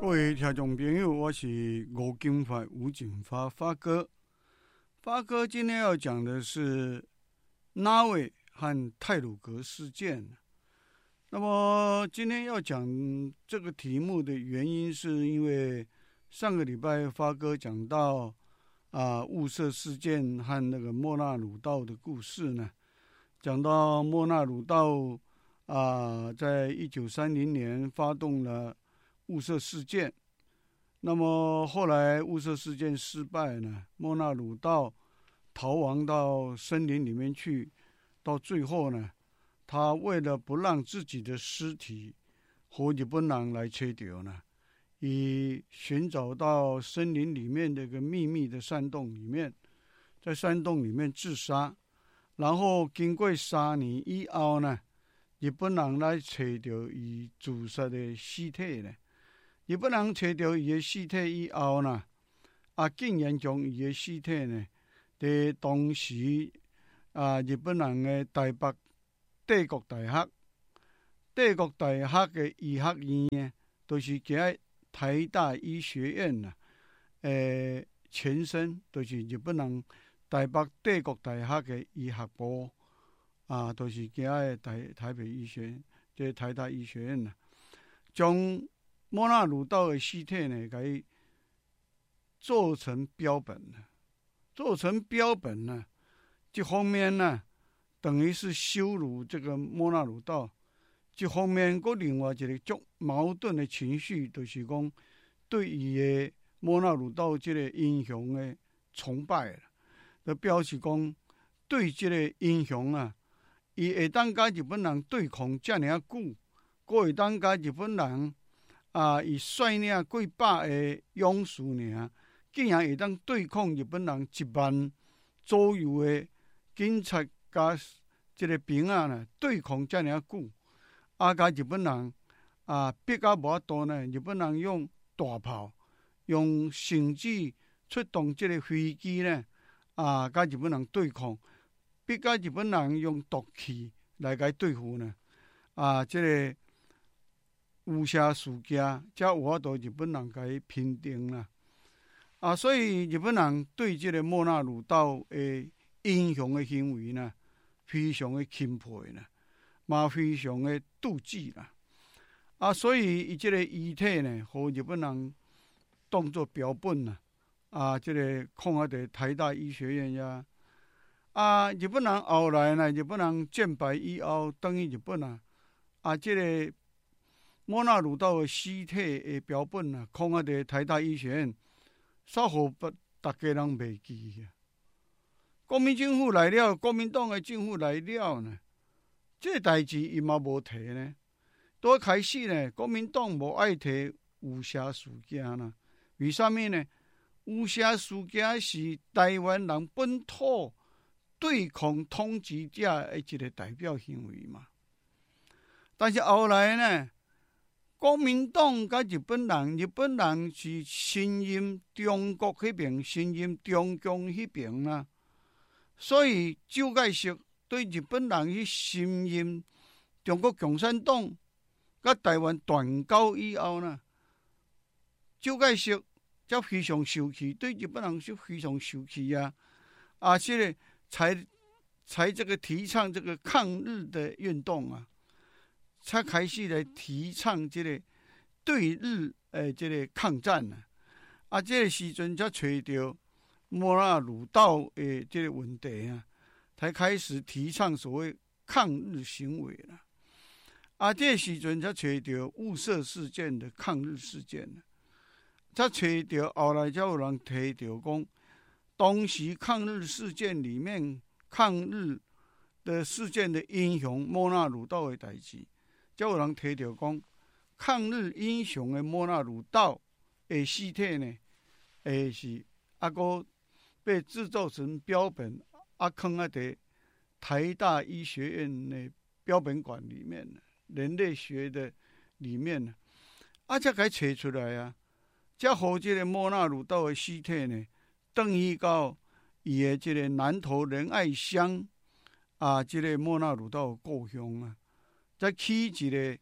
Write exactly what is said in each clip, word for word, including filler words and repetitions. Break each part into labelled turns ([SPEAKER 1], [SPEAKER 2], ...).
[SPEAKER 1] 各位听众朋友，我是吴金发吴景发发哥。发哥今天要讲的是纳维和太鲁阁事件。那么今天要讲这个题目的原因，是因为上个礼拜发哥讲到啊雾社事件和那个莫纳鲁道的故事呢，讲到莫纳鲁道啊，在一九三零年发动了雾社事件。那么后来雾社事件失败呢，莫纳鲁道逃亡到森林里面去，到最后呢，他为了不让自己的尸体和日本人来吹掉呢，以寻找到森林里面的一个秘密的山洞里面，在山洞里面自杀，然后经过三年以后呢，日本人来找到伊自杀的尸体呢。日本人找到伊的尸体以后呢，啊，竟然将伊的尸体呢，在当时啊日本人的台北帝国大学，帝国大学的医学院呢，都、就是在台大医学院呐，诶，前身都、就是日本人台北帝国大学的医学部啊，都、就是在台台北医学院，即台大医学院呐，将莫纳鲁道的尸体呢，给做成标本了。做成标本呢，这方面呢，等于是羞辱这个莫纳鲁道。这方面，佮另外一个足矛盾的情绪，就是讲对伊的莫纳鲁道这个英雄的崇拜了，就表示讲对这个英雄啊，伊会当甲日本人对抗这么久，佮会当甲日本人。啊！伊率领几百个勇士呢，竟然会当对抗日本人一万左右的警察加这个兵啊呢，对抗这么久，啊，甲日本人啊逼到无法度呢，日本人用大炮，用甚至出动这个飞机呢，啊，甲日本人对抗，逼到日本人用毒气来甲对付呢，啊，这个。雾社事件，才有法度日本人甲伊平定啦。啊，所以日本人对这个莫纳鲁道的英雄的行为呢，非常的钦佩呢，嘛非常的妒忌啦。啊，所以伊这个遗体呢，和日本人当作标本啦。啊，这个放啊在台大医学院呀。啊，日本人后来呢，日本人战败以后，等于日本啊，啊，这个。莫纳鲁道的尸体的标本啊，放在台大医学院，煞好不大家人袂记啊。国民政府来了，国民党的政府来了呢，这代志伊嘛无提呢。多开始呢，国民党无爱提雾社事件啦。为什么呢？雾社事件是台湾人本土对抗统治者的一个代表行为嘛。但是后来呢？国民党甲日本人，日本人是信任中国迄边，信任中共迄边啦。所以蒋介石对日本人去信任中国共产党，甲台湾断交以后呢，蒋介石则非常受气，对日本人是非常受气啊！啊，这个才才这个提倡这个抗日的运动啊。才开始来提倡这个对日诶，这个抗战啊！啊，这个时阵才找到莫纳鲁道诶，这个问题啊，才开始提倡所谓抗日行为了。啊，这个时阵才找到雾社事件的抗日事件了，才找到后来才有人提到讲，当时抗日事件里面抗日的事件的英雄莫纳鲁道的代志。才有人提到讲，抗日英雄的莫纳鲁道的尸体呢，诶是啊个被制作成标本，啊放在台大医学院的标本馆里面，人类学的里面，啊才给找出来啊，才和这个莫纳鲁道的尸体呢，转移到伊的这个南投仁爱乡啊，这个莫纳鲁道的故乡啊。再起一个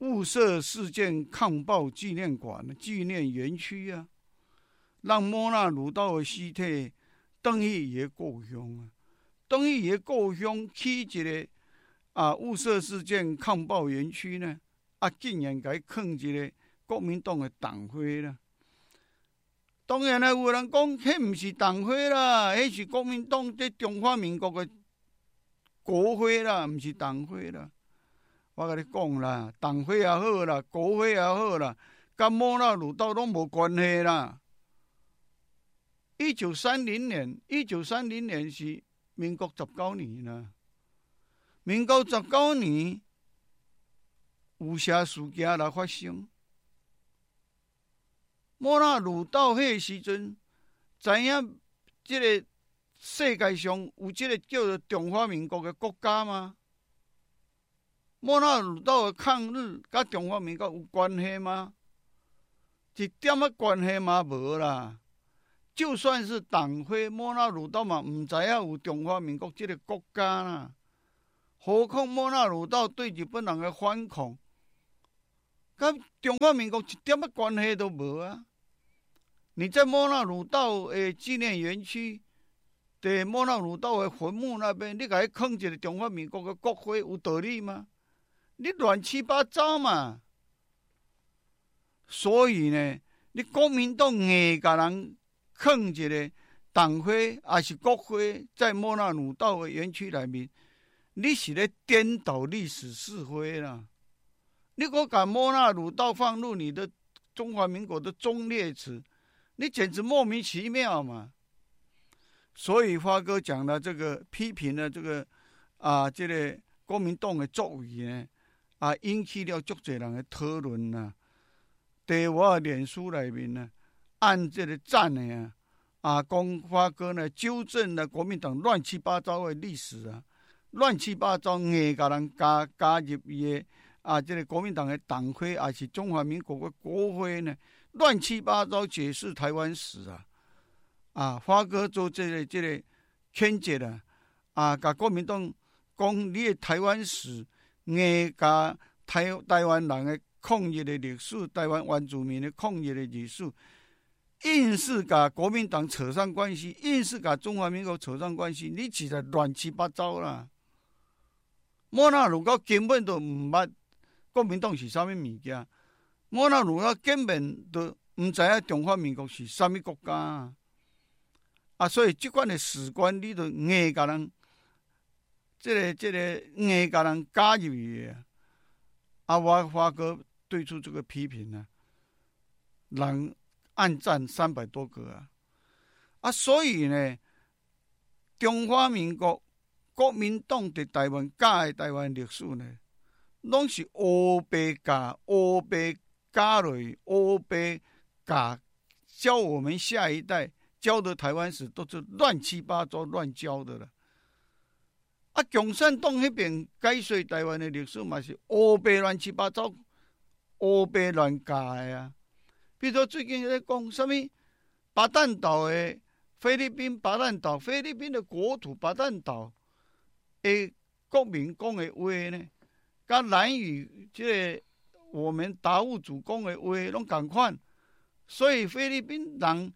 [SPEAKER 1] 雾社事件抗暴纪念馆、纪念园区啊，让莫那鲁道的尸体回去伊的故乡啊，回去伊的故乡起一个啊雾社事件抗暴园区呢，啊竟然给伊放一个国民党的党徽啦。当然啦，有人讲，迄毋是党徽啦，迄是国民党在中华民国的国徽啦，毋是党徽啦。我甲你讲啦，党徽也好啦，国徽也好啦，甲莫那鲁道拢无关系啦。一九三零年，一九三零年是民国十九年啦。民国十九年，有啥事件来发生？莫那鲁道迄个时阵，知影即个世界上有即个叫做中华民国的国家吗？莫那鲁道的抗日甲中华民国有关系吗？一点仔关系嘛无啦。就算是党徽，莫那鲁道嘛毋知影有中华民国即个国家啦。何况莫那鲁道对日本人的反抗，甲中华民国一点仔关系都无啊！你在莫那鲁道的纪念园区，在莫那鲁道的坟墓那边，你甲伊放一个中华民国的国徽，有道理吗？你乱七八糟嘛！所以呢，你国民党硬甲人放一个党徽还是国徽在莫那鲁道的园区内面，你是咧颠倒历史是非啦！你给我把莫那鲁道放入你的中华民国的忠烈祠，你简直莫名其妙嘛！所以发哥讲的这个批评了这个啊，这个国民党的作为呢，啊，引起了足侪人的讨论呐。在我的脸书内面呢，按这个赞的啊，啊，讲发哥呢纠正了国民党乱七八糟的历史啊，乱七八糟硬甲人加加入伊的啊，这个国民党的党徽，还是中华民国的国徽呢？乱七八糟解释台湾史啊！啊，发哥做这个这个谴责啊！啊，甲国民党讲你的台湾史，硬甲台台湾人的抗日的历史，台湾原住民的抗日的历史，硬是甲国民党扯上关系，硬是甲中华民国扯上关系，你实在乱七八糟啦！莫那鲁道根本都唔捌国民党是啥物物件。莫那鲁道根本都唔知影中华民国是啥物国家啊！啊，所以这款的史观，你都硬甲人，这个这个硬甲人加入去啊！啊，我发哥对出这个批评啊，人按赞三百多个啊！啊，所以呢，中华民国国民党在台湾教的台湾历史呢，拢是乌白教，乌白教落去，乌白教教我们下一代，教的台湾史都是乱七八糟乱教的了。啊，共产党那边解说台湾的历史嘛是乌白乱七八糟，乌白乱教的啊。比如说最近在讲什么巴旦岛的菲律宾巴旦岛，菲律宾的国土巴旦岛的国民讲的话呢，跟兰屿这个我们达悟族讲的话拢同款，所以菲律宾人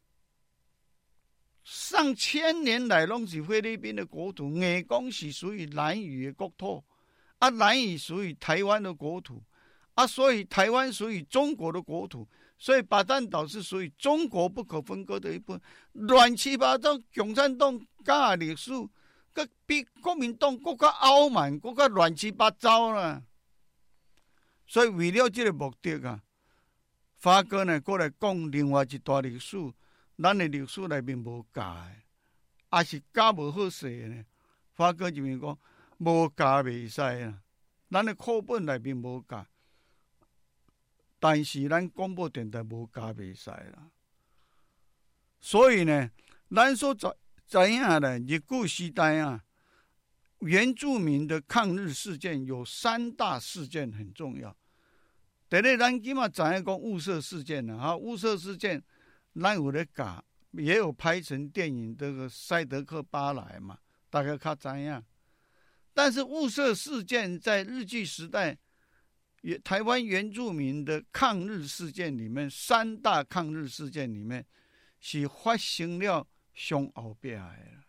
[SPEAKER 1] 上千年来拢是菲律宾的国土，硬讲是属于兰屿的国土，啊，兰屿属于台湾的国土，啊，所以台湾属于中国的国土，所以巴旦岛是属于中国不可分割的一部分。乱七八糟，共产党教历史，佮比国民党更加傲慢，更加乱七八糟啦。所以为了这个目的啊，发哥呢过来讲另外一段历史，咱的历史内面无教的，也是教无好势呢。发哥就面讲无教袂使啦，咱的课本内面无教，但是咱广播电台无教袂使啦。所以呢，咱所知知影呢，日据时代啊，原住民的抗日事件有三大事件很重要。第一，咱今嘛知影讲雾社事件啦，哈，雾社事件，咱有咧教，也有拍成电影，这个塞德克巴莱嘛，大家较知影。但是雾社事件在日据时代台湾原住民的抗日事件里面，三大抗日事件里面是发生了上后边的。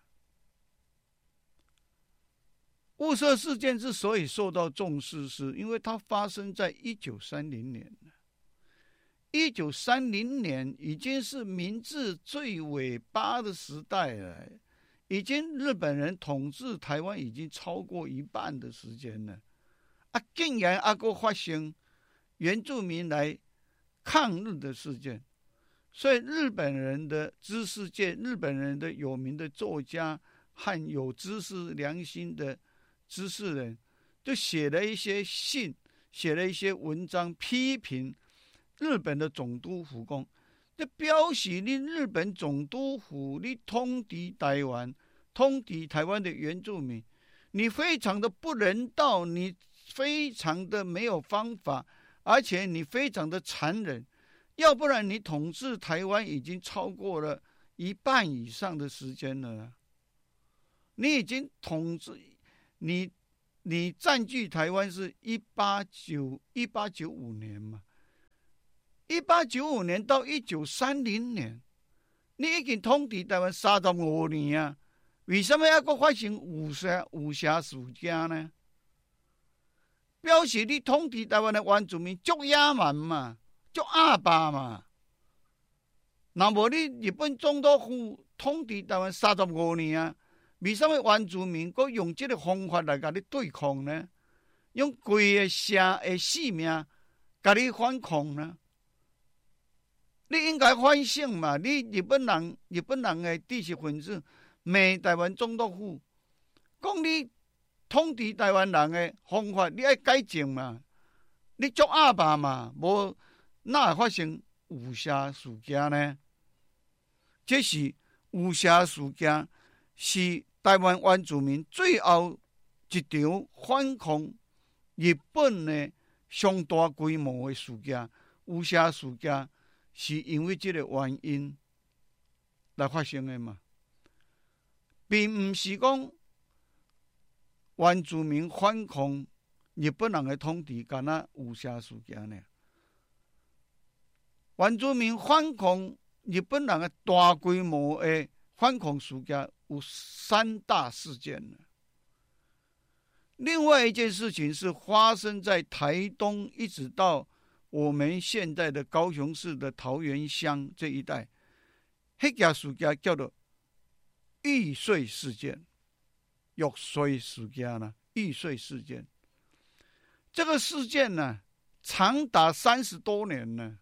[SPEAKER 1] 雾社事件之所以受到重视，是因为它发生在一九三零年。一九三零年已经是明治最尾巴的时代了，已经日本人统治台湾已经超过一半的时间了。啊，竟然还佫发生原住民来抗日的事件，所以日本人的知识界、日本人的有名的作家和有知识良心的知识人，就写了一些信，写了一些文章，批评日本的总督府讲，这表示你日本总督府你统治台湾，统治台湾的原住民，你非常的不人道，你非常的没有方法，而且你非常的残忍，要不然你统治台湾已经超过了一半以上的时间了，你已经统治你你占据台湾是一八九一八九五年嘛，一八九五年到一九三零年，你已经统治台湾三十五年啊，为什么还佫发生武侠武侠事件呢？表示你统治台湾的原住民足野蛮嘛，足阿爸嘛。那么你日本总督府统治台湾三十五年啊，为什么原住民佫用这个方法来跟你对抗呢？用规个社的性命跟你反抗呢？你应该反省嘛！你日本人日本人的知识分子骂台湾总督府，讲你统治台湾人的方法，你要改正嘛！你足阿爸嘛，无哪会发生武侠事件呢？这是武侠事件，是台湾原住民最后一场反抗日本的上大规模的事件。武侠事件是因为这个原因来发生的嘛，并不是讲原住民反抗日本人的统治，干那武侠事件呢？原住民反抗日本人的大规模的反抗事件有三大事件呢。另外一件事情是发生在台东，一直到我们现在的高雄市的桃园乡这一带，那件事件叫做玉碎事件。玉碎事件呢？玉碎事件，这个事件呢，长达三十多年呢。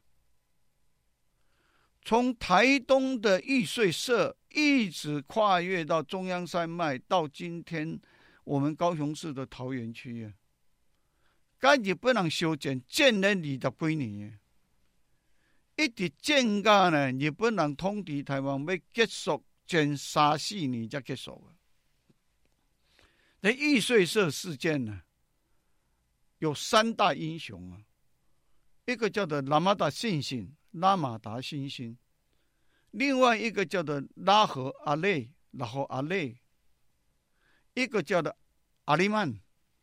[SPEAKER 1] 从台东的玉碎社一直跨越到中央山脉，到今天我们高雄市的桃园区啊，跟日本人相战，战了二十几年，一直战到呢日本人统治台湾要结束，战三四年才结束啊。那玉碎社事件呢，有三大英雄啊，一个叫做拉马达信信，拉马达信信，另外一个叫做拉合阿累，拉合阿累，一个叫做阿里曼。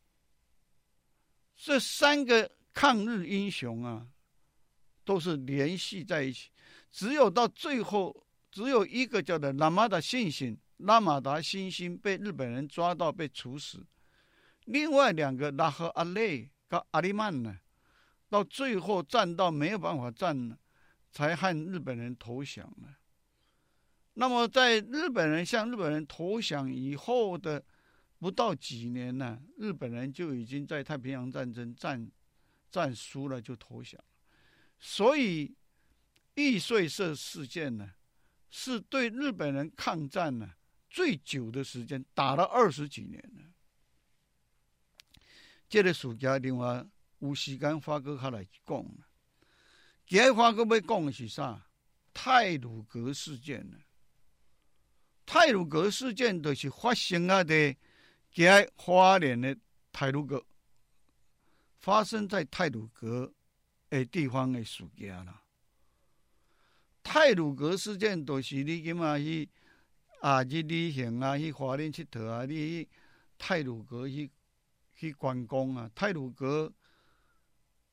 [SPEAKER 1] 这三个抗日英雄啊，都是联系在一起，只有到最后，只有一个叫做拉马达信信。拉马达新星被日本人抓到被处死，另外两个拉和阿累跟阿里曼呢，到最后战到没有办法战了，才和日本人投降了。那么在日本人向日本人投降以后的不到几年呢，日本人就已经在太平洋战争战战输了，就投降了。所以玉碎社事件呢，是对日本人抗战呢最久的时间，打了二十几年了。这个事件另外有时间发哥他来讲了。今日发哥要讲的是啥？太鲁阁事件了。太鲁阁事件就是发生啊的，今日花莲的太鲁阁，发生在太鲁阁的地方的事件啦。太鲁阁事件就是你今嘛去啊去旅行啊，去花莲佚佗啊，你去太鲁阁去去观光啊。太鲁阁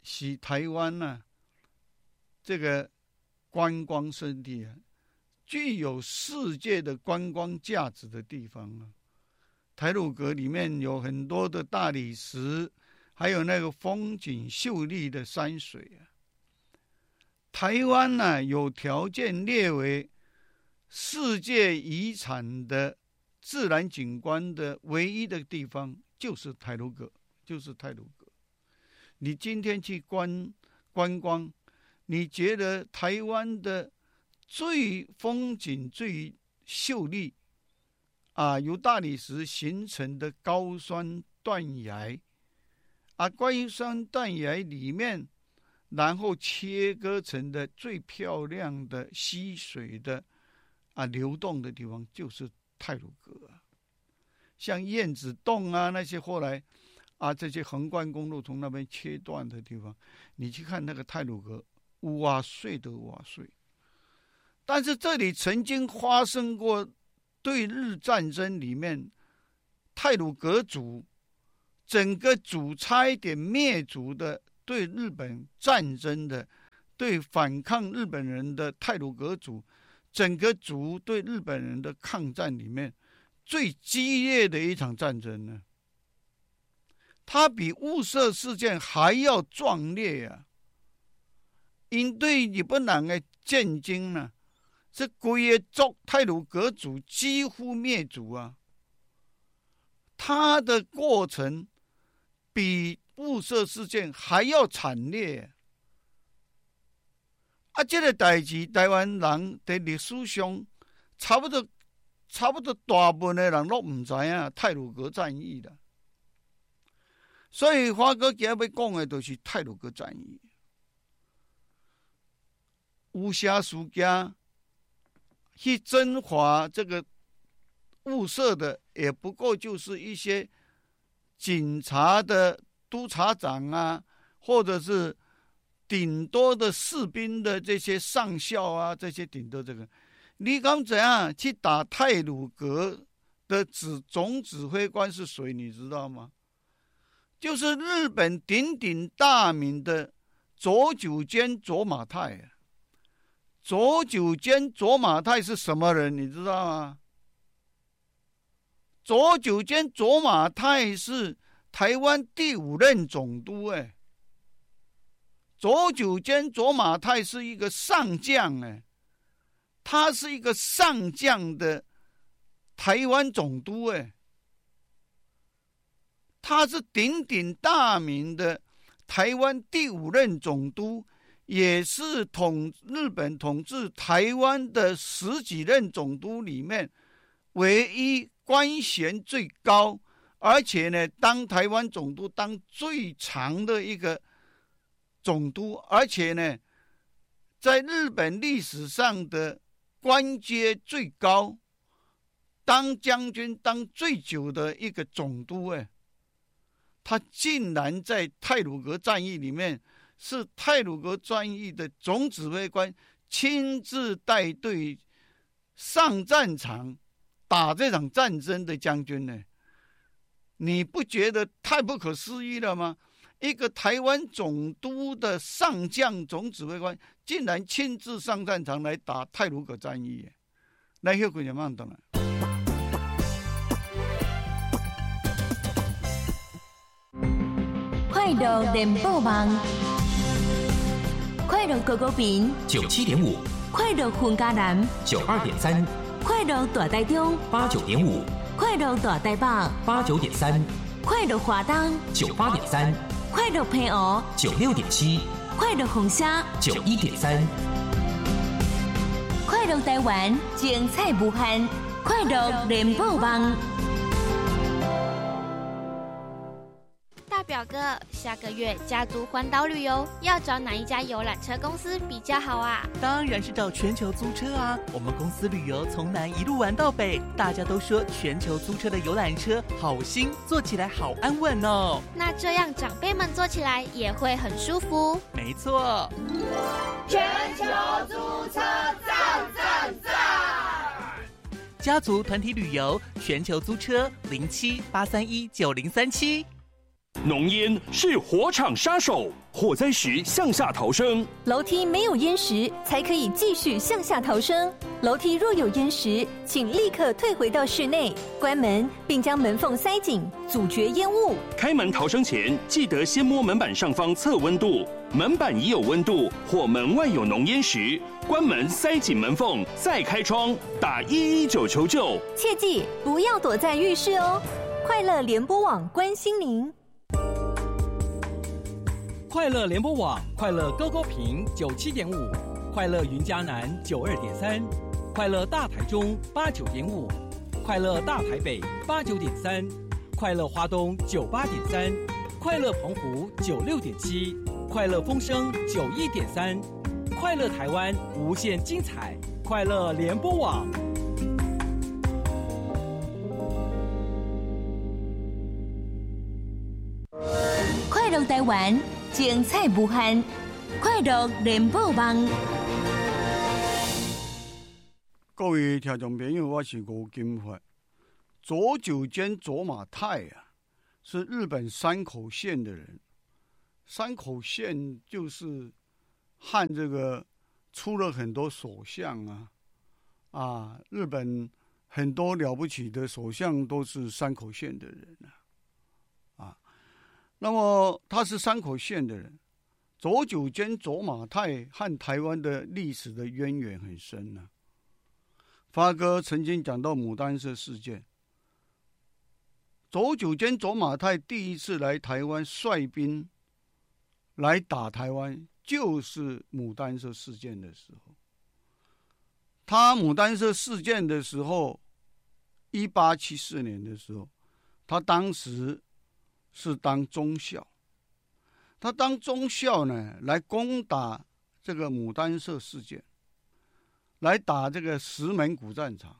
[SPEAKER 1] 使台湾呢、啊、这个观光胜地啊，具有世界的观光价值的地方啊。太鲁阁里面有很多的大理石，还有那个风景秀丽的山水啊。台湾呢、啊、有条件列为世界遗产的自然景观的唯一的地方就是太鲁阁，就是太鲁阁。你今天去观观光，你觉得台湾的最风景最秀丽啊，由大理石形成的高山断崖啊，高山断崖里面，然后切割成的最漂亮的溪水的啊流动的地方，就是太鲁阁啊。像燕子洞啊那些后来啊这些横贯公路从那边切断的地方，你去看那个太鲁阁，哇碎的哇碎。但是这里曾经发生过对日战争里面太鲁阁族整个族差一点灭族的，对日本战争的，对反抗日本人的太鲁阁族，整个族对日本人的抗战里面最激烈的一场战争呢，它比雾社事件还要壮烈啊！因对日本人的战争呢，这整个族太鲁阁族几乎灭族啊！它的过程比雾社事件还要惨烈啊！这个代志，台湾人在历史上差不多差不多大部分的人都不知道太鲁阁战役了。所以华哥今日要讲的就是太鲁阁战役。有些事件去征伐这个雾社的，也不过就是一些警察的督察长啊，或者是顶多的士兵的这些上校啊，这些顶多这个。你刚怎样去打太鲁阁的指总指挥官是谁？你知道吗？就是日本鼎鼎大名的佐久间卓马太。佐久间卓马太是什么人？你知道吗？佐久间卓马太是台湾第五任总督。哎，佐久间卓马太是一个上将。哎。他是一个上将的台湾总督。哎，他是鼎鼎大名的台湾第五任总督，也是统日本统治台湾的十几任总督里面唯一官衔最高，而且呢，当台湾总督当最长的一个总督，而且呢，在日本历史上的官阶最高，当将军当最久的一个总督。哎，他竟然在太鲁阁战役里面是太鲁阁战役的总指挥官，亲自带队上战场打这场战争的将军呢？你不觉得太不可思议了吗？一个台湾总督的上将总指挥官竟然亲自上战场来打太鲁阁战役。来休息一下等了。
[SPEAKER 2] 快乐联播网，快乐狗狗饼
[SPEAKER 3] 九七点五，
[SPEAKER 2] 快乐混家南
[SPEAKER 3] 九二点三，
[SPEAKER 2] 快乐大台中
[SPEAKER 3] 八九点五，
[SPEAKER 2] 快乐大台北
[SPEAKER 3] 八九点三，
[SPEAKER 2] 快乐华东
[SPEAKER 3] 九八点三，
[SPEAKER 2] 快乐平湖
[SPEAKER 3] 九六点七，
[SPEAKER 2] 快乐红虾
[SPEAKER 3] 九一点三，
[SPEAKER 2] 快乐台湾精彩无限，快乐联播网。
[SPEAKER 4] 大表哥，下个月家族环岛旅游要找哪一家游览车公司比较好啊？
[SPEAKER 5] 当然是找全球租车啊！我们公司旅游从南一路玩到北，大家都说全球租车的游览车好新，坐起来好安稳哦。
[SPEAKER 4] 那这样长辈们坐起来也会很舒服。
[SPEAKER 5] 没错，
[SPEAKER 6] 全球租车赞赞赞！
[SPEAKER 5] 家族团体旅游，全球租车零七八三一九零三七。
[SPEAKER 7] 浓烟是火场杀手， 火灾时向下逃生。
[SPEAKER 2] 楼梯没有烟时，才可以继续向下逃生。楼梯若有烟时，请立刻退回到室内，关门，并将门缝塞紧，阻绝烟雾。
[SPEAKER 7] 开门逃生前，记得先摸门板上方测温度，门板已有温度或门外有浓烟时，关门塞紧门缝，再开窗，打一一九求救。
[SPEAKER 2] 切记不要躲在浴室哦。快乐联播网关心您。
[SPEAKER 8] 快乐联播网，快乐高高频九七点五，快乐云嘉南九二点三，快乐大台中八九点五，快乐大台北八九点三，快乐花东九八点三，快乐澎湖九六点七，快乐风声九一点三，快乐台湾无限精彩，快乐联播网。
[SPEAKER 2] 快乐台湾，精彩无限，快乐联播网。
[SPEAKER 1] 各位听众朋友，我是吴金发。佐久间佐马太啊，是日本山口县的人。山口县就是和这个出了很多首相啊，啊，日本很多了不起的首相都是山口县的人啊，啊，那么他是山口县的人。佐久间佐马太和台湾的历史的渊源很深啊。发哥曾经讲到牡丹社事件，佐久间佐马太第一次来台湾率兵来打台湾，就是牡丹社事件的时候。他牡丹社事件的时候，一八七四年的时候，他当时是当中校，他当中校呢，来攻打这个牡丹社事件，来打这个石门古战场。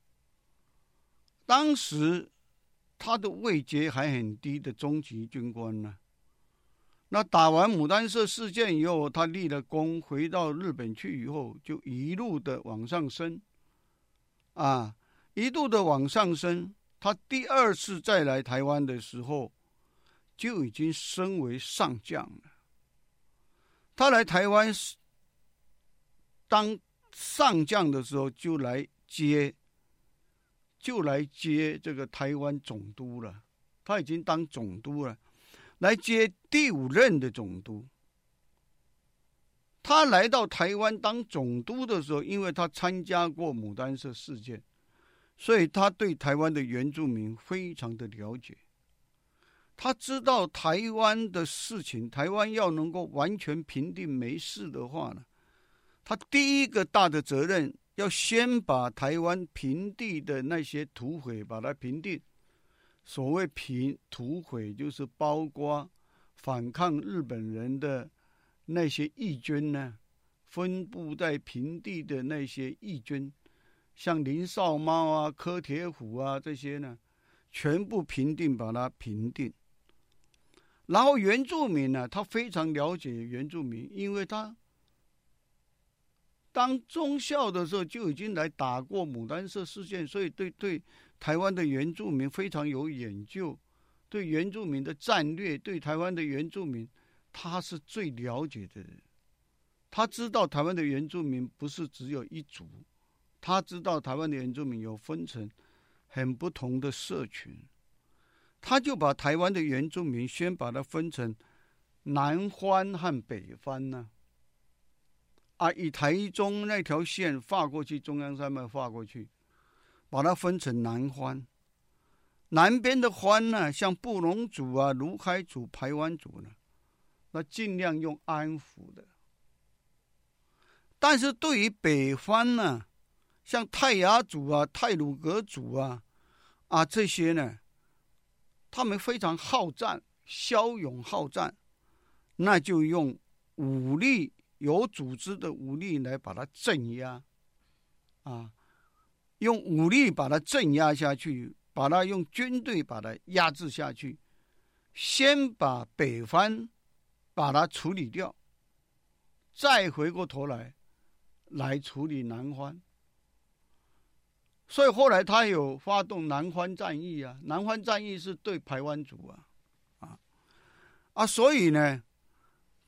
[SPEAKER 1] 当时他的位阶还很低的中级军官呢，那打完牡丹社事件以后，他立了功，回到日本去以后，就一路的往上升，啊，一路的往上升。他第二次再来台湾的时候，就已经升为上将了。他来台湾当上将的时候，就来接，就来接这个台湾总督了。他已经当总督了，来接第五任的总督。他来到台湾当总督的时候，因为他参加过牡丹社事件，所以他对台湾的原住民非常的了解。他知道台湾的事情，台湾要能够完全平定没事的话呢，他第一个大的责任要先把台湾平地的那些土匪把它平定。所谓平土匪，就是包括反抗日本人的那些义军呢，分布在平地的那些义军，像林少猫啊、柯铁虎啊这些呢，全部平定，把它平定。然后原住民呢，他非常了解原住民，因为他当中校的时候就已经来打过牡丹社事件，所以对对台湾的原住民非常有研究，对原住民的战略，对台湾的原住民，他是最了解的人。他知道台湾的原住民不是只有一族，他知道台湾的原住民有分成很不同的社群，他就把台湾的原住民先把它分成南番和北番呢、啊。啊，以台中那条线划过去，中央山脉划过去，把它分成南番。南边的番呢，像布农族啊、卢凯族、排湾族呢，那尽量用安抚的。但是对于北番呢，像泰雅族啊、太鲁阁族啊，啊这些呢，他们非常好战，骁勇好战，那就用武力。有组织的武力来把它镇压，啊，用武力把它镇压下去，把它用军队把它压制下去，先把北番把它处理掉，再回过头来来处理南番。所以后来他有发动南番战役啊，南番战役是对排湾族啊，啊啊，所以呢。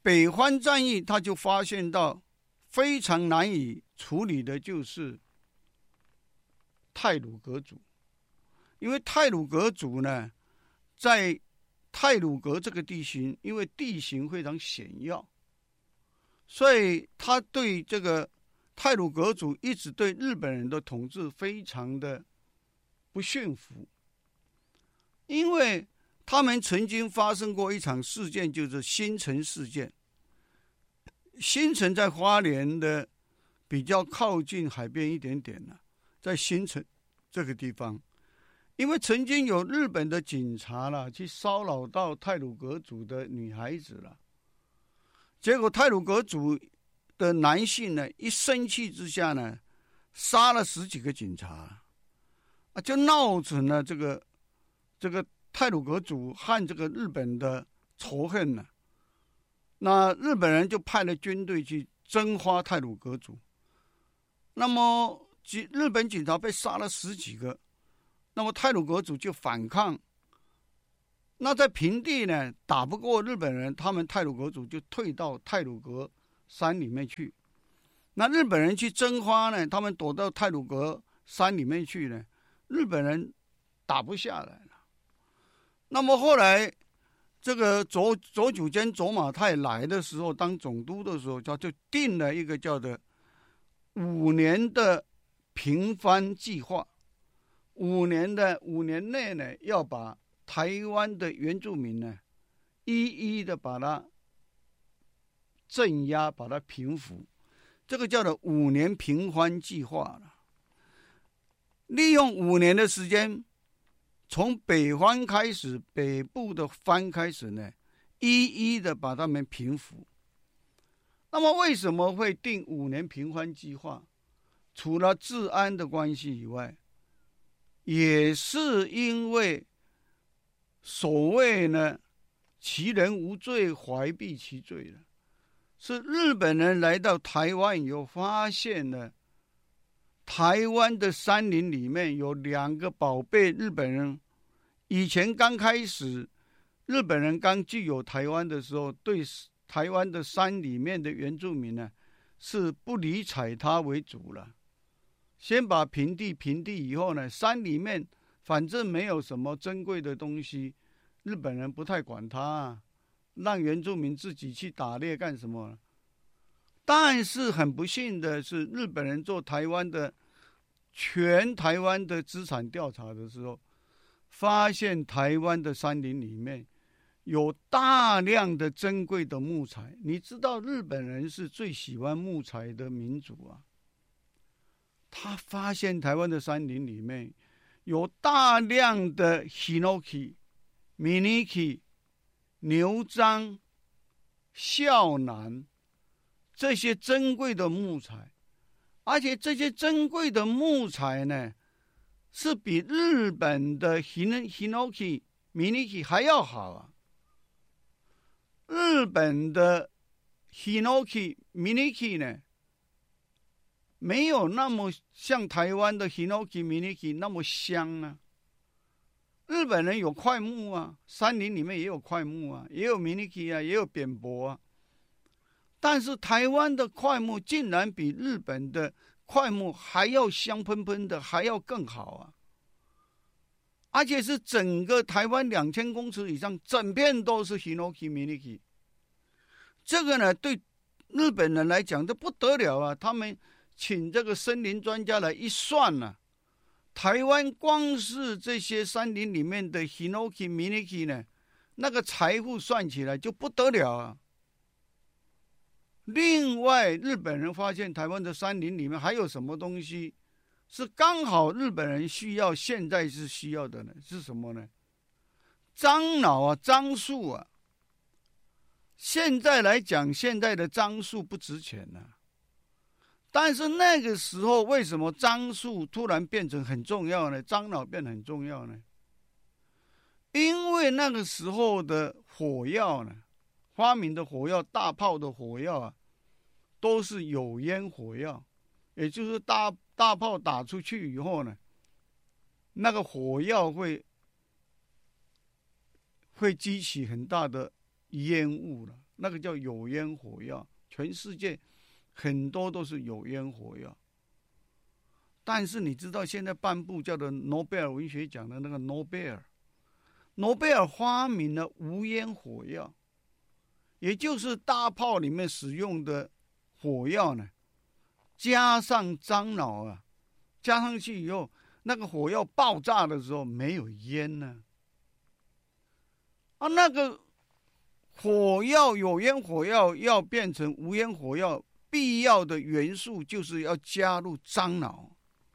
[SPEAKER 1] 北番战役他就发现到非常难以处理的就是太鲁阁族，因为太鲁阁族呢，在太鲁阁这个地形，因为地形非常险要，所以他对这个太鲁阁族一直对日本人的统治非常的不驯服，因为他们曾经发生过一场事件，就是新城事件。新城在花莲的比较靠近海边一点点呢、啊，在新城这个地方，因为曾经有日本的警察啦去骚扰到太鲁阁族的女孩子了，结果太鲁阁族的男性呢，一生气之下呢，杀了十几个警察，啊，就闹成了这个这个太鲁阁族和这个日本的仇恨呢。那日本人就派了军队去征发太鲁阁族，那么日本警察被杀了十几个，那么太鲁阁族就反抗。那在平地呢，打不过日本人，他们太鲁阁族就退到太鲁阁山里面去。那日本人去征发呢，他们躲到太鲁阁山里面去呢，日本人打不下来了。那么后来这个佐佐久间佐马太来的时候，当总督的时候，他就定了一个叫做五年的平番计划。五年的五年内呢，要把台湾的原住民呢，一一的把它镇压，把它平服。这个叫做五年平番计划了。利用五年的时间，从北番开始，北部的番开始呢，一一的把他们平服。那么为什么会定五年平番计划？除了治安的关系以外，也是因为所谓呢，其人无罪，怀璧其罪了。是日本人来到台湾以后，发现了台湾的山林里面有两个宝贝。日本人以前刚开始，日本人刚具有台湾的时候，对台湾的山里面的原住民呢，是不理睬他为主了。先把平地平地以后呢，山里面反正没有什么珍贵的东西，日本人不太管他、啊，让原住民自己去打猎干什么？但是很不幸的是，日本人做台湾的全台湾的资产调查的时候，发现台湾的山林里面有大量的珍贵的木材。你知道日本人是最喜欢木材的民族啊。他发现台湾的山林里面有大量的 Hinoki、Miniki、牛樟、孝楠这些珍贵的木材，而且这些珍贵的木材呢，是比日本的 Hinoki、Miniki 还要好啊。日本的 Hinoki、Miniki 呢，没有那么像台湾的 Hinoki、Miniki 那么香啊。日本人有块木啊，山林里面也有块木啊，也有 Miniki 啊，也有扁柏啊。但是台湾的块木竟然比日本的块木还要香喷喷的，还要更好啊！而且是整个台湾两千公尺以上，整片都是 Hinoki、Miniki。这个呢，对日本人来讲这不得了啊！他们请这个森林专家来一算呢、啊，台湾光是这些山林里面的 Hinoki、Miniki 呢，那个财富算起来就不得了啊！另外，日本人发现台湾的山林里面还有什么东西是刚好日本人需要，现在是需要的呢？是什么呢？樟脑啊，樟树啊。现在来讲，现在的樟树不值钱了、啊，但是那个时候为什么樟树突然变成很重要呢？樟脑变得很重要呢？因为那个时候的火药呢，发明的火药，大炮的火药啊，都是有烟火药，也就是大大炮打出去以后呢，那个火药会会激起很大的烟雾了。 那个叫有烟火药，全世界很多都是有烟火药。但是你知道现在颁布叫做诺贝尔文学奖的那个诺贝尔，诺贝尔发明了无烟火药，也就是大炮里面使用的火药呢，加上樟脑啊，加上去以后，那个火药爆炸的时候没有烟呢。啊，那个火药有烟火药要变成无烟火药，必要的元素就是要加入樟脑。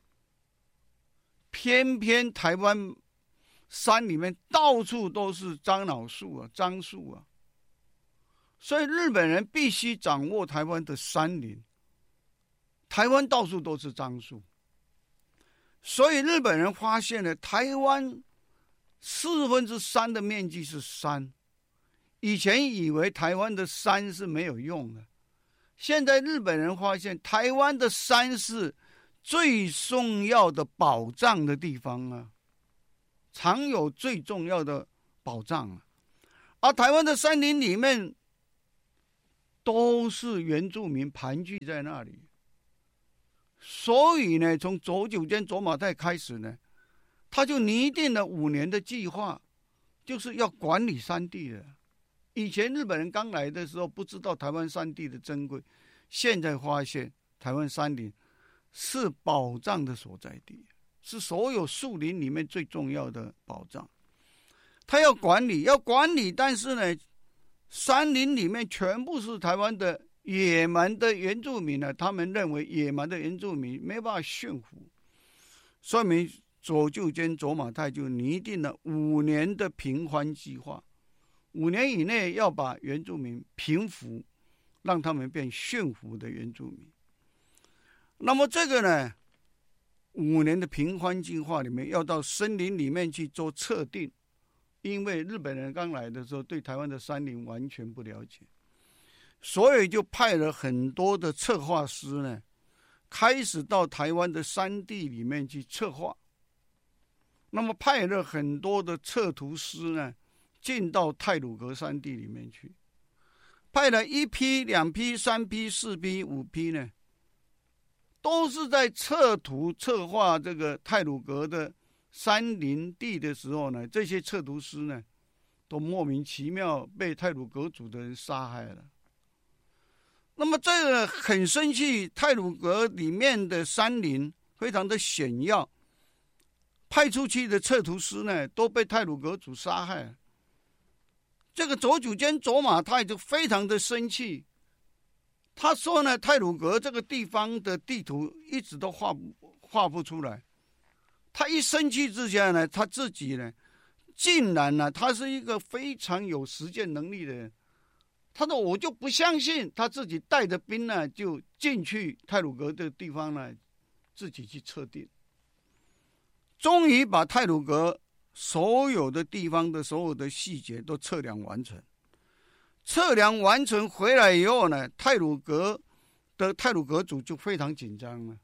[SPEAKER 1] 偏偏台湾山里面到处都是樟脑树啊、樟树啊，所以日本人必须掌握台湾的山林。台湾到处都是樟树，所以日本人发现了台湾四分之三的面积是山。以前以为台湾的山是没有用的，现在日本人发现台湾的山是最重要的宝藏的地方啊，藏有最重要的宝藏啊。而台湾的山林里面都是原住民盘踞在那里，所以呢，从左九间卓马太开始呢，他就拟定了五年的计划，就是要管理山地的。以前日本人刚来的时候不知道台湾山地的珍贵，现在发现台湾山林是宝藏的所在地，是所有树林里面最重要的宝藏。他要管理，要管理，但是呢，山林里面全部是台湾的野蛮的原住民呢，他们认为野蛮的原住民没办法驯服，所以左就间卓马太就拟定了五年的平番计划，五年以内要把原住民平服，让他们变驯服的原住民。那么这个呢，五年的平番计划里面要到森林里面去做测定，因为日本人刚来的时候对台湾的山林完全不了解，所以就派了很多的策划师呢，开始到台湾的山地里面去策划。那么派了很多的测图师呢，进到太鲁阁山地里面去，派了一批、两批、三批、四批、五批呢，都是在测图策划这个太鲁阁的山林地的时候呢，这些测图师呢，都莫名其妙被太鲁阁族的人杀害了。那么这个很生气，太鲁阁里面的山林非常的险要，派出去的测图师呢，都被太鲁阁族杀害了。这个左九间卓马太就非常的生气，他说呢，太鲁阁这个地方的地图一直都画不画不出来。他一生气之下呢，他自己呢，竟然呢，他是一个非常有实践能力的人。他说：“我就不相信。”他自己带着兵呢，就进去太鲁阁的地方呢，自己去测定。终于把太鲁阁所有的地方的所有的细节都测量完成。测量完成回来以后呢，太鲁阁的太鲁阁族就非常紧张了。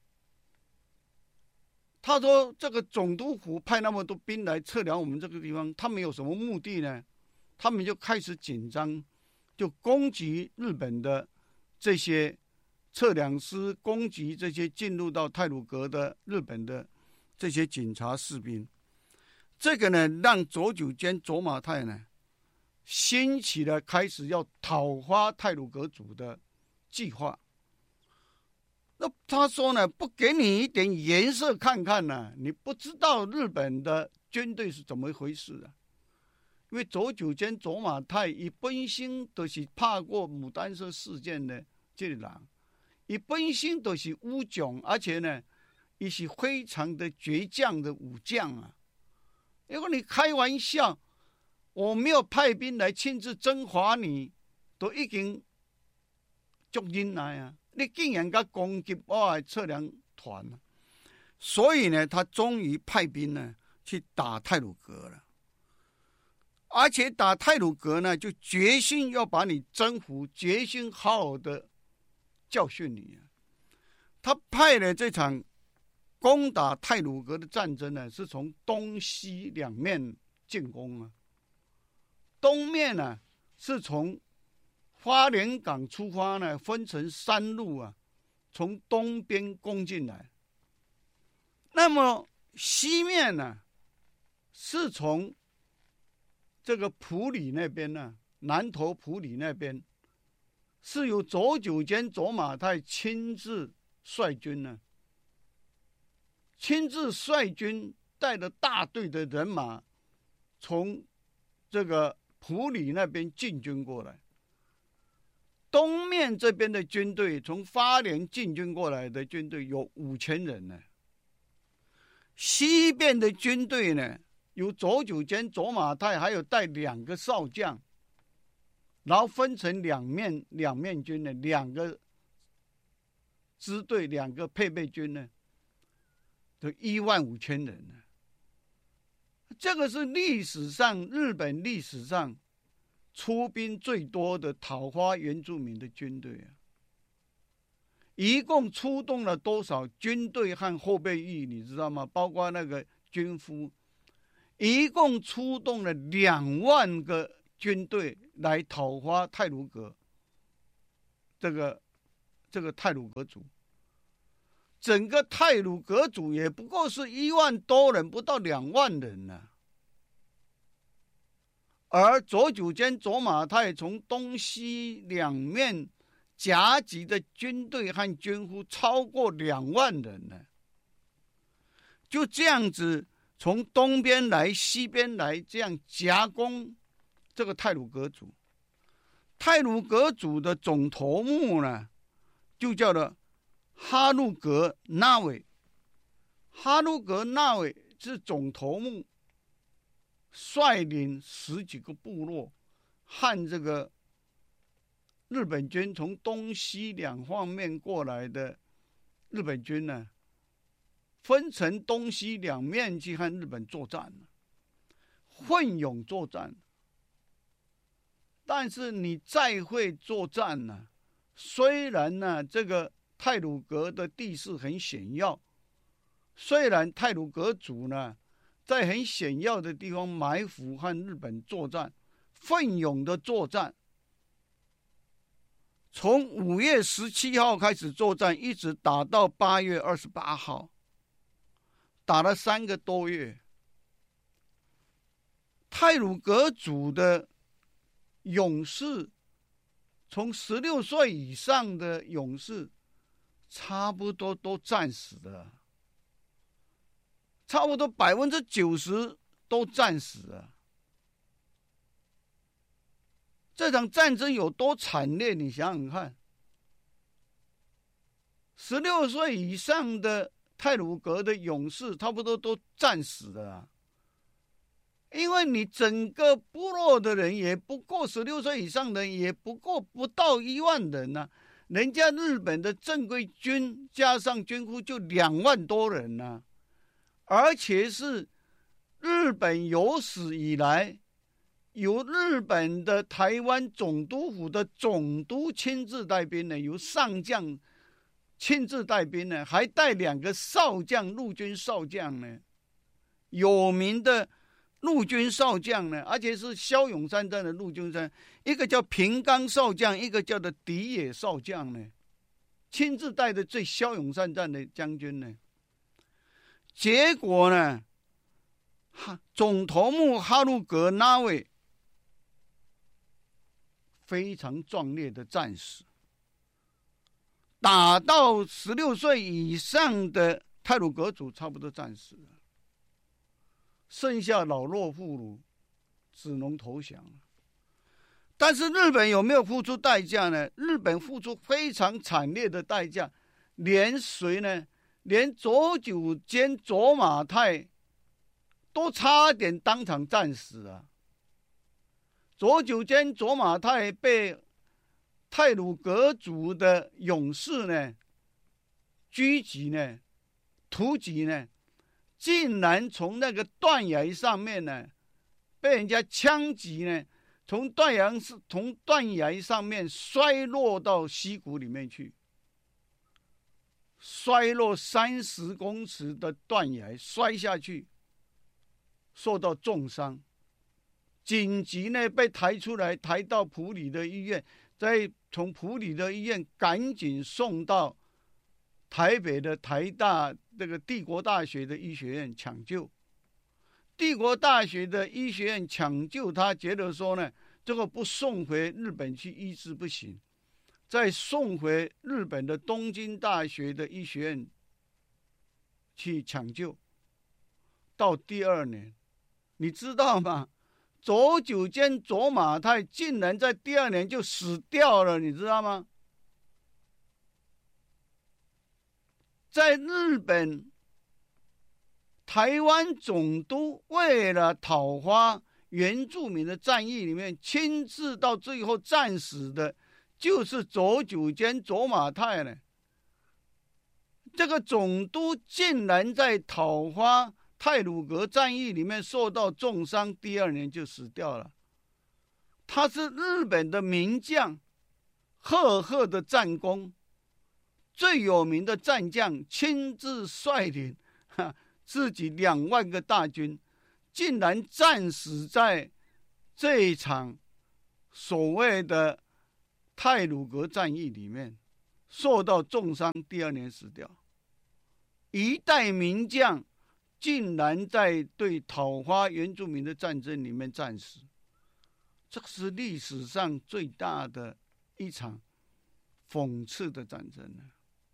[SPEAKER 1] 他说：“这个总督府派那么多兵来测量我们这个地方，他们有什么目的呢？”他们就开始紧张，就攻击日本的这些测量师，攻击这些进入到太鲁阁的日本的这些警察士兵。这个呢，让左九间卓马太呢，兴起了开始要讨伐太鲁阁族的计划。那他说呢，不给你一点颜色看看呢、啊，你不知道日本的军队是怎么回事啊。因为左九间卓马太伊本身都是怕过牡丹社事件的这个人，伊本身都是武将，而且呢，也是非常的倔强的武将啊。如果你开玩笑，我没有派兵来亲自征伐你，都已经足忍耐啊！你竟然敢攻击我的测量团，所以呢，他终于派兵呢去打太鲁阁了。而且打太鲁阁呢，就决心要把你征服，决心好好的教训你。他派了这场攻打太鲁阁的战争呢，是从东西两面进攻啊。东面呢，是从花莲港出发呢，分成三路啊，从东边攻进来。那么西面呢，是从这个埔里那边呢，南投埔里那边，是由左九间左马太亲自率军呢，亲自率军带着大队的人马，从这个埔里那边进军过来。东面这边的军队，从花莲进军过来的军队有五千人呢。西边的军队呢，有左九间左马太，还有带两个少将，然后分成两面两面军呢，两个支队，两个配备军呢，就一万五千人呢。这个是历史上日本历史上出兵最多的讨伐原住民的军队啊！一共出动了多少军队和后备役，你知道吗？包括那个军夫，一共出动了两万个军队来讨伐太鲁阁。这个这个太鲁阁族，整个太鲁阁族也不过是一万多人，不到两万人呢、啊。而左九间左马太从东西两面夹击的军队和军夫超过两万人呢，就这样子从东边来西边来，这样夹攻这个太鲁阁族。太鲁阁族的总头目呢，就叫做哈鲁格纳韦。哈鲁格纳韦是总头目，率领十几个部落和这个日本军从东西两方面过来的日本军呢，分成东西两面去和日本作战，奋勇作战。但是你再会作战呢，虽然呢这个太鲁阁的地势很险要，虽然太鲁阁族呢在很险要的地方埋伏和日本作战，奋勇的作战，从五月十七号开始作战，一直打到八月二十八号，打了三个多月。太鲁阁族的勇士，从十六岁以上的勇士，差不多都战死了。差不多百分之九十都战死了。这场战争有多惨烈？你想想看，十六岁以上的太鲁阁的勇士，差不多都战死了、啊。因为你整个部落的人也不过十六岁以上的人也不过不到一万人呐、啊，人家日本的正规军加上军夫就两万多人呐、啊。而且是日本有史以来由日本的台湾总督府的总督亲自带兵呢，由上将亲自带兵呢，还带两个少将，陆军少将呢，有名的陆军少将呢，而且是骁勇善战的陆军少将，一个叫平冈少将，一个叫做敌野少将呢，亲自带的最骁勇善战的将军呢。结果呢，总头目哈鲁格纳韦非常壮烈的战死，打到十六岁以上的太鲁阁族差不多战死了，剩下老弱妇孺只能投降了。但是日本有没有付出代价呢？日本付出非常惨烈的代价，连谁呢？连左九间左马太都差点当场战死啊！左九间左马太被太鲁阁族的勇士呢狙击呢、突击呢，竟然从那个断崖上面呢被人家枪击呢，从断崖从断崖上面摔落到溪谷里面去。摔落三十公尺的断崖，摔下去，受到重伤，紧急呢被抬出来，抬到埔里的医院， 再从埔里的医院赶紧送到台北的台大这个帝国大学的医学院抢救。帝国大学的医学院抢救他，觉得说呢，这个不送回日本去医治不行，再送回日本的东京大学的医学院去抢救。到第二年，你知道吗？佐久间佐马太竟然在第二年就死掉了，你知道吗？在日本，台湾总督为了讨伐原住民的战役里面，亲自到最后战死的，就是佐久间佐马太呢。这个总督竟然在讨伐太鲁阁战役里面受到重伤，第二年就死掉了。他是日本的名将，赫赫的战功，最有名的战将，亲自率领自己两万个大军，竟然战死在这一场所谓的太鲁阁战役里面，受到重伤，第二年死掉。一代名将竟然在对讨伐原住民的战争里面战死，这是历史上最大的一场讽刺的战争呢。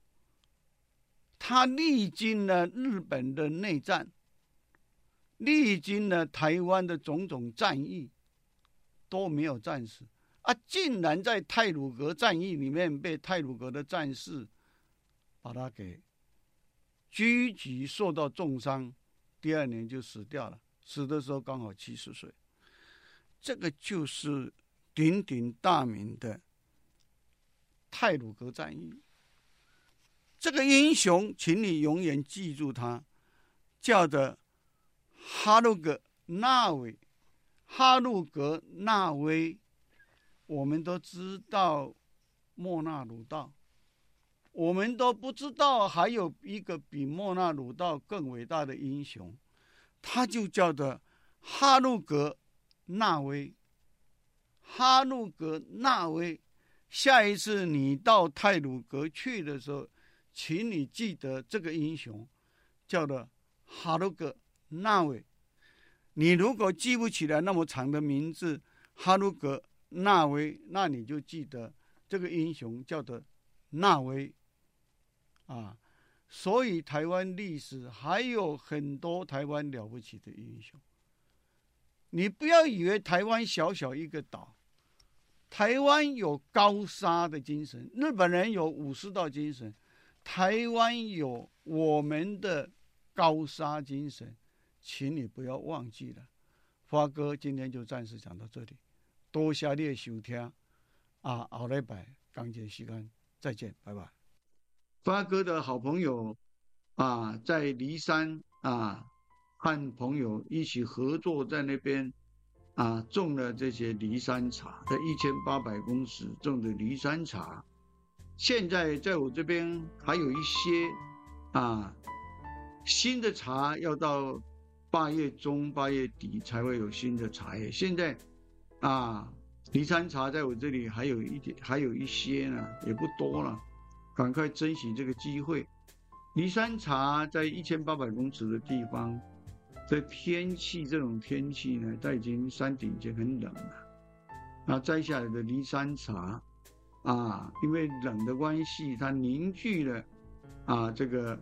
[SPEAKER 1] 他历经了日本的内战，历经了台湾的种种战役，都没有战死啊！竟然在太鲁阁战役里面被太鲁阁的战士把他给狙击，受到重伤，第二年就死掉了。死的时候刚好七十岁。这个就是鼎鼎大名的太鲁阁战役。这个英雄，请你永远记住他，叫做哈鲁格纳威。哈鲁格纳威，我们都知道莫那鲁道，我们都不知道还有一个比莫那鲁道更伟大的英雄，他就叫做哈鲁格纳威。哈鲁格纳威，下一次你到太鲁阁去的时候，请你记得这个英雄叫做哈鲁格纳威。你如果记不起来那么长的名字哈鲁格纳威，那你就记得这个英雄叫做纳威啊。所以台湾历史还有很多台湾了不起的英雄。你不要以为台湾小小一个岛，台湾有高沙的精神，日本人有武士道精神，台湾有我们的高沙精神，请你不要忘记了。发哥今天就暂时讲到这里，多谢你的收听啊！后礼拜同一时间再见，拜拜。发哥的好朋友啊，在梨山啊，和朋友一起合作在那边啊，种了这些梨山茶，在一千八百公尺种的梨山茶。现在在我这边还有一些啊新的茶，要到八月中八月底才会有新的茶叶。现在啊，梨山茶在我这里还有一点，还有一些呢，也不多了，赶快珍惜这个机会。梨山茶在一千八百公尺的地方，这天气这种天气呢，它已经山顶已经很冷了，那摘下来的梨山茶啊，因为冷的关系，它凝聚了啊这个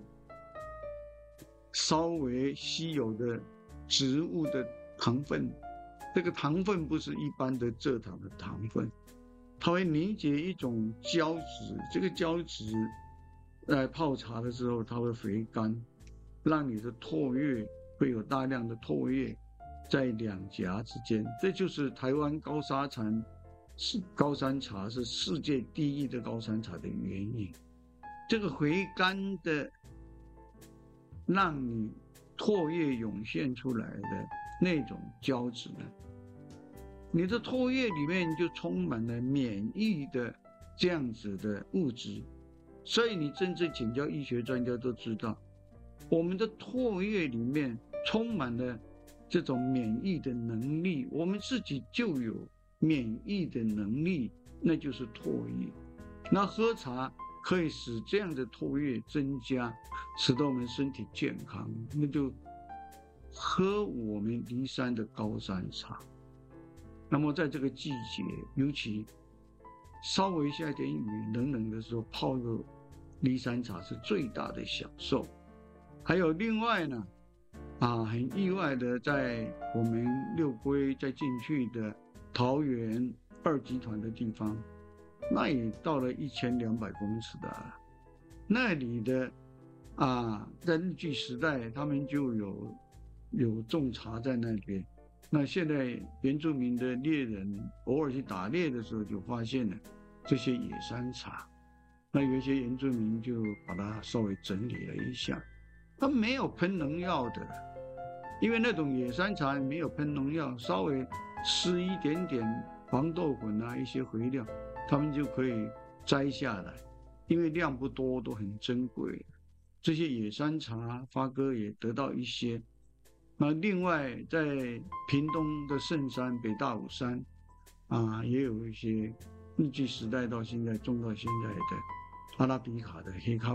[SPEAKER 1] 稍微稀有的植物的糖分。这个糖分不是一般的蔗糖的糖分，它会凝结一种胶质，这个胶质在泡茶的时候，它会回甘，让你的唾液会有大量的唾液在两颊之间。这就是台湾高沙茶是高山茶是世界第一的高山茶的原因。这个回甘的让你唾液涌现出来的那种胶质呢，你的唾液里面就充满了免疫的这样子的物质。所以你真正请教医学专家都知道，我们的唾液里面充满了这种免疫的能力，我们自己就有免疫的能力那就是唾液。那喝茶可以使这样的唾液增加，使得我们身体健康，那就喝我们梨山的高山茶。那么在这个季节，尤其稍微下一点雨，冷冷的时候，泡个梨山茶是最大的享受。还有另外呢，啊，很意外的，在我们六龟再进去的桃园二集团的地方，那也到了一千两百公尺的，那里的啊，在日据时代，他们就有有种茶在那边。那现在原住民的猎人偶尔去打猎的时候，就发现了这些野山茶。那有一些原住民就把它稍微整理了一下，它没有喷农药的，因为那种野山茶没有喷农药，稍微施一点点黄豆粉啊，一些肥料，他们就可以摘下来，因为量不多，都很珍贵。这些野山茶，发哥也得到一些。那另外，在屏东的圣山北大武山，啊，也有一些日据时代到现在种到现在的阿拉比卡的黑咖